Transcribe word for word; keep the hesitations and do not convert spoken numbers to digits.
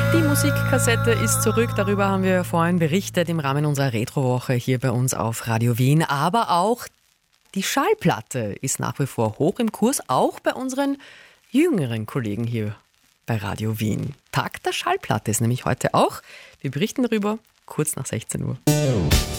Die Musikkassette ist zurück, darüber haben wir vorhin berichtet im Rahmen unserer Retrowoche hier bei uns auf Radio Wien. Aber auch die Schallplatte ist nach wie vor hoch im Kurs, auch bei unseren jüngeren Kollegen hier bei Radio Wien. Tag der Schallplatte ist nämlich heute auch. Wir berichten darüber kurz nach sechzehn Uhr.